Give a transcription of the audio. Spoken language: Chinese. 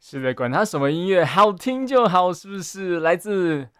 是的，管它什么音乐，好听就好，是不是？来自